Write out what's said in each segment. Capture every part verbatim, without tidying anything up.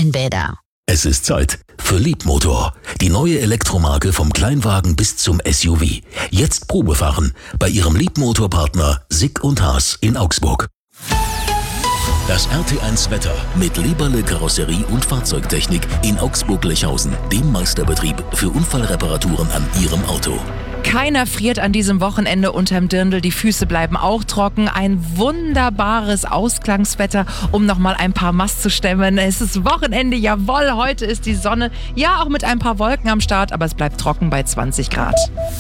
Weinbäder. Es ist Zeit für Leapmotor, die neue Elektromarke vom Kleinwagen bis zum S U V. Jetzt Probefahren bei Ihrem Leapmotor-Partner Sick und Haas in Augsburg. Das R T eins Wetter mit Leberle Karosserie und Fahrzeugtechnik in Augsburg-Lechhausen, dem Meisterbetrieb für Unfallreparaturen an Ihrem Auto. Keiner friert an diesem Wochenende unterm Dirndl, die Füße bleiben auch trocken. Ein wunderbares Ausklangswetter, um nochmal ein paar Mast zu stemmen. Es ist Wochenende, jawohl, heute ist die Sonne, ja auch mit ein paar Wolken am Start, aber es bleibt trocken bei zwanzig Grad.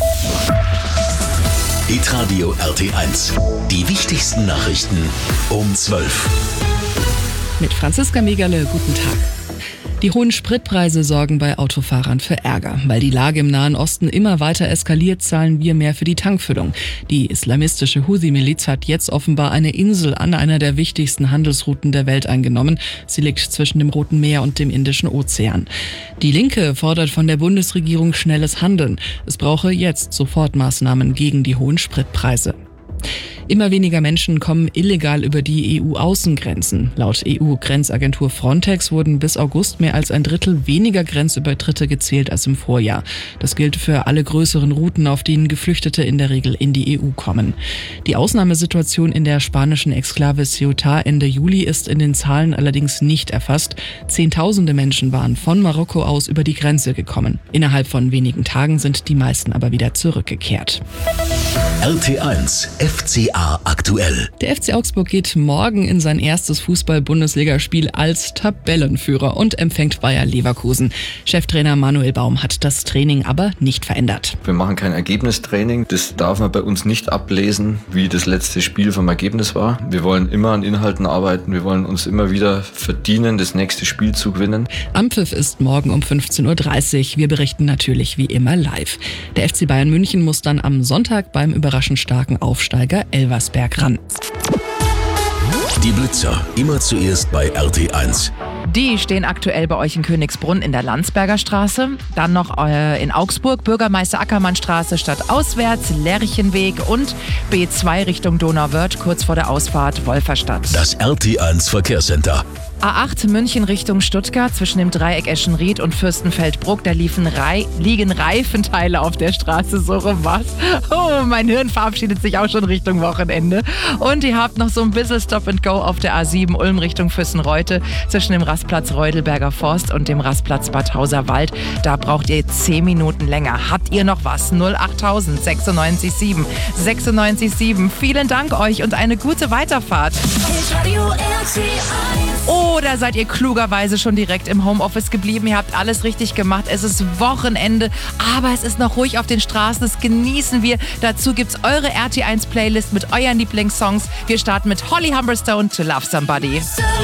Hitradio R T eins, die wichtigsten Nachrichten um zwölf. Mit Franziska Megerle, guten Tag. Die hohen Spritpreise sorgen bei Autofahrern für Ärger. Weil die Lage im Nahen Osten immer weiter eskaliert, zahlen wir mehr für die Tankfüllung. Die islamistische Houthi-Miliz hat jetzt offenbar eine Insel an einer der wichtigsten Handelsrouten der Welt eingenommen. Sie liegt zwischen dem Roten Meer und dem Indischen Ozean. Die Linke fordert von der Bundesregierung schnelles Handeln. Es brauche jetzt Sofortmaßnahmen gegen die hohen Spritpreise. Immer weniger Menschen kommen illegal über die E U-Außengrenzen. Laut E U-Grenzagentur Frontex wurden bis August mehr als ein Drittel weniger Grenzübertritte gezählt als im Vorjahr. Das gilt für alle größeren Routen, auf denen Geflüchtete in der Regel in die E U kommen. Die Ausnahmesituation in der spanischen Exklave Ceuta Ende Juli ist in den Zahlen allerdings nicht erfasst. Zehntausende Menschen waren von Marokko aus über die Grenze gekommen. Innerhalb von wenigen Tagen sind die meisten aber wieder zurückgekehrt. R T eins F C A aktuell. Der F C Augsburg geht morgen in sein erstes Fußball-Bundesligaspiel als Tabellenführer und empfängt Bayer Leverkusen. Cheftrainer Manuel Baum hat das Training aber nicht verändert. Wir machen kein Ergebnistraining. Das darf man bei uns nicht ablesen, wie das letzte Spiel vom Ergebnis war. Wir wollen immer an Inhalten arbeiten. Wir wollen uns immer wieder verdienen, das nächste Spiel zu gewinnen. Anpfiff ist morgen um fünfzehn Uhr dreißig. Wir berichten natürlich wie immer live. Der F C Bayern München muss dann am Sonntag beim überraschend starken Aufsteiger Elversberg ran. Die Blitzer, immer zuerst bei R T eins. Die stehen aktuell bei euch in Königsbrunn in der Landsberger Straße. Dann noch äh, in Augsburg, Bürgermeister Ackermann-Straße statt auswärts, Lerchenweg und B zwei Richtung Donauwörth, kurz vor der Ausfahrt Wolferstadt. Das R T eins Verkehrscenter. A acht München Richtung Stuttgart zwischen dem Dreieck Eschenried und Fürstenfeldbruck. Da liefen Rei- liegen Reifenteile auf der Straße. So rum was. Oh, mein Hirn verabschiedet sich auch schon Richtung Wochenende. Und ihr habt noch so ein bisschen Stop and Go auf der A sieben Ulm Richtung Füssenreute zwischen dem Rastplatz Reudelberger Forst und dem Rastplatz Bad Hauser Wald. Da braucht ihr zehn Minuten länger. Habt ihr noch was? null achttausend sechsundneunzig sieben sechsundneunzig sieben. Vielen Dank euch und eine gute Weiterfahrt. Oder seid ihr klugerweise schon direkt im Homeoffice geblieben? Ihr habt alles richtig gemacht. Es ist Wochenende, aber es ist noch ruhig auf den Straßen. Das genießen wir. Dazu gibt's eure R T eins Playlist mit euren Lieblingssongs. Wir starten mit Holly Humberstone to Love Somebody.